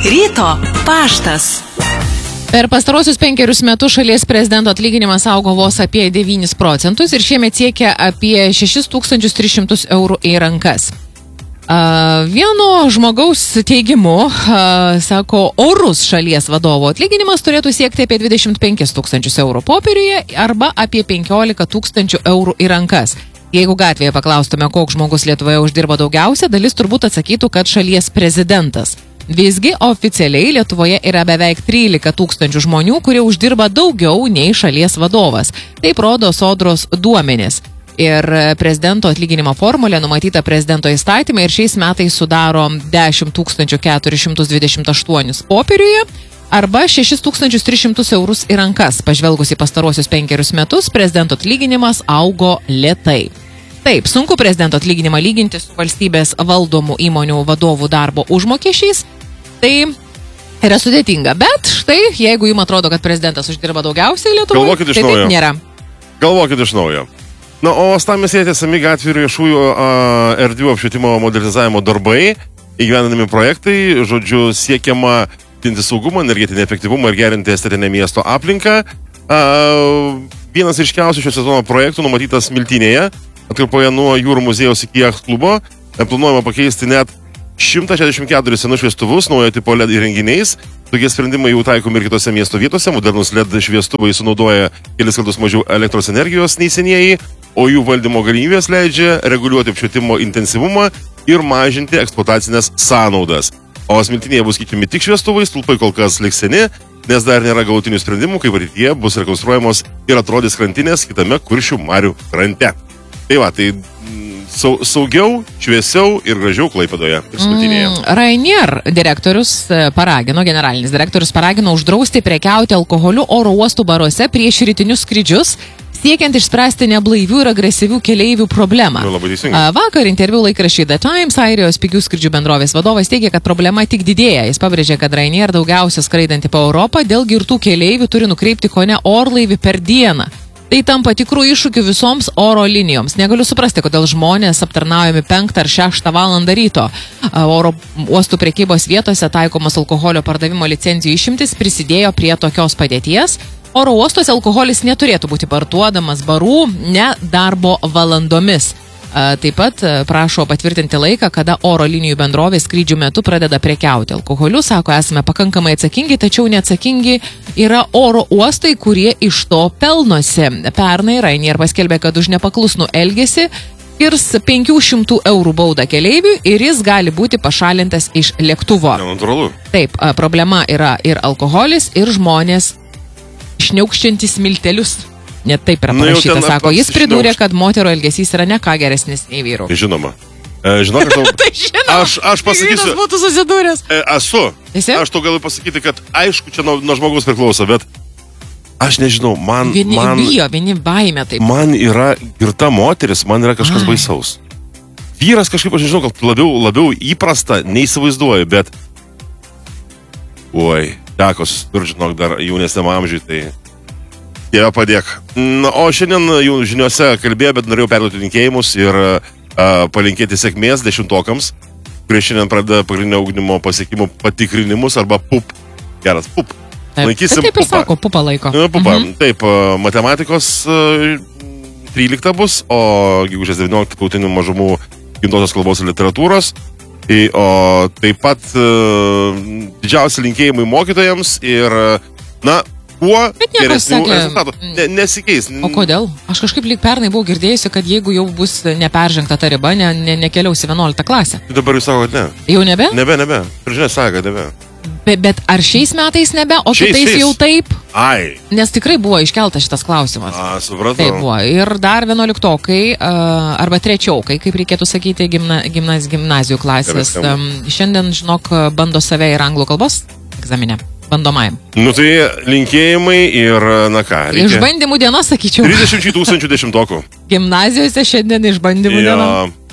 Ryto paštas. Per pastarosius 5 metus šalies prezidento atlyginimas augo vos apie 9% ir šiemet siekia apie 6300 eurų į rankas. Vieno žmogaus teigimu, sako, orus šalies vadovo atlyginimas turėtų siekti apie 25 000 eurų popieriuje arba apie 15 000 eurų į rankas. Jeigu gatvėje paklaustume, koks žmogus Lietuvoje uždirba daugiausia, dalis turbūt atsakytų, kad šalies prezidentas. Visgi oficialiai Lietuvoje yra beveik 13 000 žmonių, kurie uždirba daugiau nei šalies vadovas. Taip rodo Sodros duomenys. Ir prezidento atlyginimo formulė numatyta prezidento įstatymai ir šiais metais sudaro 10 428 popieriuje arba 6300 eurus į rankas. Pažvelgus į pastaruosius 5 metus, prezidento atlyginimas augo lėtai. Taip, sunku prezidento atlyginimą lyginti su valstybės valdomų įmonių vadovų darbo užmokesčiais. Tai yra sudėtinga, bet štai, jeigu jums atrodo, kad prezidentas uždirba daugiausiai Lietuvoje, tai taip nėra. Galvokit iš naujo. Na, o Uostamiestyje tiesiami gatvių ir viešųjų erdvių apšvietimo modernizavimo darbai, įgyvendinami projektai, žodžiu, siekiama didinti saugumą, energetinį efektyvumą ir gerinti estetinę miesto aplinką. Vienas ryškiausių šio sezono projektų numatytas Miltinėje, atkarpoje nuo Jūrų muziejaus iki Yacht klubo. Planuojama pakeisti net 164 senus šviestuvus naujo tipo LED įrenginiais. Tokie sprendimai jau taikomi ir kitose miesto vietose. Modernus LED šviestuvai sunaudoja kelis kartus mažiau elektros energijos nei senieji, o jų valdymo galimybės leidžia reguliuoti apšvietimo intensyvumą ir mažinti eksploatacinės sąnaudas. O Smiltinėje bus keičiami tik šviestuvai, stulpai kol kas liks seni, nes dar nėra galutinių sprendimų, kaip ateityje bus rekonstruojamos ir atrodys krantinės kitame Kuršių marių krante. Tai va, tai saugiau, šviesiau ir gražiau Klaipėdoje ir Smiltinėje. Ryanair generalinis direktorius paragino uždrausti prekiauti alkoholiu oro uostų baruose prieš rytinius skrydžius, siekiant išspręsti neblaivių ir agresyvių keleivių problemą. Vakar interviu laikraščiui The Times, Airijos pigių skrydžių bendrovės vadovas teigia, kad problema tik didėja. Jis pabrėžė, kad Ryanair daugiausia skraidanti po Europą dėl girtų keleivių turi nukreipti kone orlaivį per dieną. Tai tampa tikrų iššūkių visoms oro linijoms. Negaliu suprasti, kodėl žmonės aptarnaujami 5 ar 6 valandą ryto. Oro uostų prekybos vietose taikomos alkoholio pardavimo licencijų išimtis prisidėjo prie tokios padėties. Oro uostuose alkoholis neturėtų būti parduodamas barų ne darbo valandomis. Taip pat prašo patvirtinti laiką, kada oro linijų bendrovė skrydžių metu pradeda prekiauti alkoholiu. Sako, esame pakankamai atsakingi, tačiau neatsakingi yra oro uostai, kurie iš to pelnosi. Pernai Ryanair paskelbė, kad už nepaklusnų elgesį skirs 500 eurų baudą keleiviui ir jis gali būti pašalintas iš lėktuvo. Nenatūralu. Taip, problema yra ir alkoholis, ir žmonės šniaukščiantys miltelius. Net taip yra parašyta, sako. Jis pridūrė, kad moterų elgesys yra ne ką geresnis nei vyrų. Žinoma. Žinok, aš pasakysiu. Vyras būtų susidūręs. Esu. Aš to galiu pasakyti, kad aišku, čia nuo žmogaus priklauso, bet aš nežinau, man... Vieni bijo, vieni baimė taip. Man yra girta moteris, man yra kažkas baisaus. Vyras kažkaip, aš nežinau, gal labiau įprasta, neįsivaizduoju, bet... Oi, teko susidurti, žinok, dar jaunesniam amžiui, tai... Dieve padėk. Na, o šiandien jau žiniuose kalbėjau, bet norėjau perduoti linkėjimus ir palinkėti sėkmės 10-okams, kurie šiandien pradeda pagrindinio ugdymo pasiekimų patikrinimus arba PUP. Geras, PUP. Lankysim PUPą. Taip ir sako, PUPą laiko. PUPą. Taip, matematikos 13 bus, o gegužės 19 tautinių mažumų gimtosios kalbos ir literatūros. O taip pat didžiausi linkėjimai mokytojams ir, na, kuo geresnių rezultatų. Nesikeis. O kodėl? Aš kažkaip lyg pernai buvau girdėjusi, kad jeigu jau bus neperžengta ta riba, nekeliaus į 11 klasę. Dabar jūs sako, kad ne. Jau nebe? Nebe. Prižinė sako, kad nebe. Bet ar šiais metais nebe, o kitais jau taip? Ai. Nes tikrai buvo iškeltas šitas klausimas. Supratau. Taip buvo. Ir dar 11-okai arba 3-okai, kaip reikėtų sakyti, gimnazijų klasės. Šiandien, žinok, bando save ir anglų kalbos egzaminę. Bandomajam. Nu tai linkėjimai ir, na ką. Išbandymų diena, sakyčiau. 30 000 10-okų. Gimnazijose šiandien išbandymų diena.